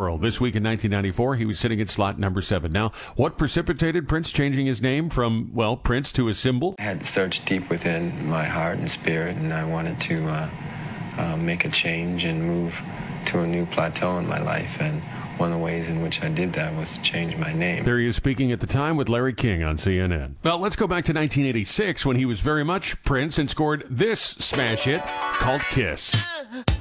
World. This week in 1994, he was sitting at slot number 7. Now, what precipitated Prince changing his name from, well, Prince to a symbol? I had to search deep within my heart and spirit, and I wanted to make a change and move to a new plateau in my life. And one of the ways in which I did that was to change my name. There he is speaking at the time with Larry King on CNN. Well, let's go back to 1986 when he was very much Prince and scored this smash hit called Kiss.